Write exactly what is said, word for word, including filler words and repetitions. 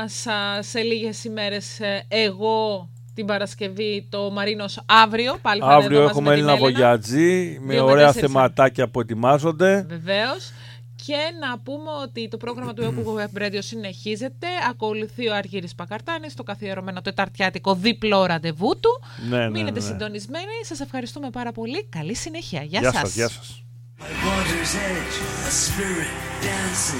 σε λίγες ημέρες εγώ την Παρασκευή, το Μαρίνος αύριο. Πάλι αύριο έχουμε Έλληνα Βογιατζή με ωραία θεματάκια που ετοιμάζονται. Βεβαίως. Και να πούμε ότι το πρόγραμμα του Epoch Web Radio συνεχίζεται. Ακολουθεί ο Αργύρης Πακαρτάνης, το καθιερωμένο τεταρτιάτικο διπλό ραντεβού του. Ναι, ναι, Μείνετε ναι. συντονισμένοι. Σας ευχαριστούμε πάρα πολύ. Καλή συνέχεια. Γεια, Γεια σας. σας. Γεια σας.